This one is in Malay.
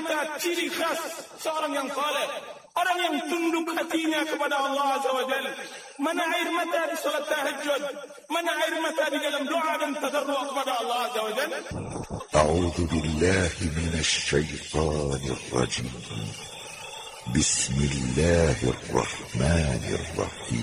mata ciri khas seorang yang saleh, orang yang tunduk hatinya kepada Allah Azza wa Jalla. Mana air mata di salat tahajud, mana air mata di dalam doa dan tadarru' kepada Allah Azza wa Jalla. أعوذ بالله من الشيطان الرجيم. بسم الله الرحمن الرحيم.